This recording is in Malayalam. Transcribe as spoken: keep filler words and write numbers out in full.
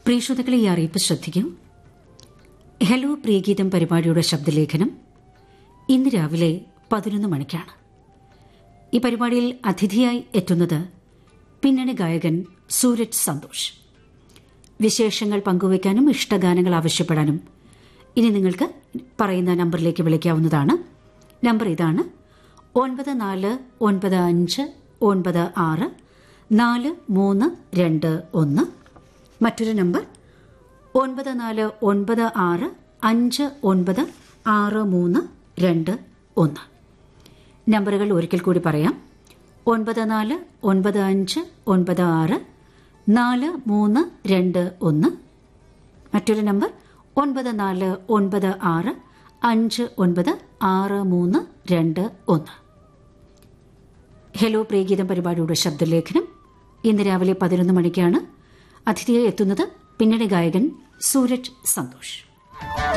പ്രിയ ശ്രോതാക്കളെ, ഈ അറിയിപ്പ് ശ്രദ്ധിക്കും. ഹലോ പ്രിയഗീതം പരിപാടിയുടെ ശബ്ദലേഖനം ഇന്ന് രാവിലെ പതിനൊന്ന് മണിക്കാണ്. ഈ പരിപാടിയിൽ അതിഥിയായി എത്തുന്നത് പിന്നണി ഗായകൻ സൂരജ് സന്തോഷ്. വിശേഷങ്ങൾ പങ്കുവയ്ക്കാനും ഇഷ്ടഗാനങ്ങൾ ആവശ്യപ്പെടാനും ഇനി നിങ്ങൾക്ക് പറയുന്ന നമ്പറിലേക്ക് വിളിക്കാവുന്നതാണ്. നമ്പർ ഇതാണ്: ഒൻപത് നാല് ഒൻപത് അഞ്ച് ഒൻപത് ആറ് നാല് മൂന്ന് രണ്ട് ഒന്ന്. മറ്റൊരു നമ്പർ ഒൻപത് നാല് ഒൻപത് ആറ് അഞ്ച് ഒൻപത് ആറ് മൂന്ന് രണ്ട് ഒന്ന്. നമ്പറുകൾ ഒരിക്കൽ കൂടി പറയാം: ഒൻപത് നാല് ഒൻപത് അഞ്ച് ഒൻപത് ആറ് നാല് മൂന്ന് രണ്ട് ഒന്ന്. മറ്റൊരു നമ്പർ ഒൻപത് നാല് ഒൻപത് ആറ് അഞ്ച് ഒൻപത് ആറ് മൂന്ന് രണ്ട് ഒന്ന്. ഹലോ പ്രിയഗീതം പരിപാടിയുടെ ശബ്ദലേഖനം ഇന്ന് രാവിലെ പതിനൊന്ന് മണിക്കാണ്. അതിഥിയായി എത്തുന്നത് പിന്നണി ഗായകൻ സൂരജ് സന്തോഷ്.